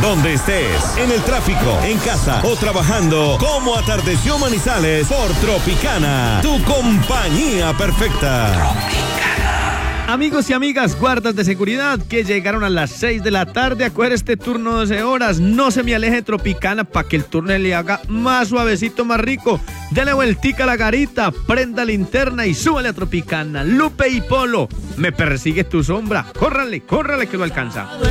donde estés, en el tráfico, en casa o trabajando, como atardeció Manizales por Tropicana, tu compañía perfecta. Amigos y amigas, guardas de seguridad que llegaron a las 6 de la tarde a coger este turno 12 horas. No se me aleje Tropicana para que el turno le haga más suavecito, más rico. Dale vueltica a la garita, prenda linterna y súbale a Tropicana. Lupe y Polo, me persigue tu sombra. Córrale que lo alcanza.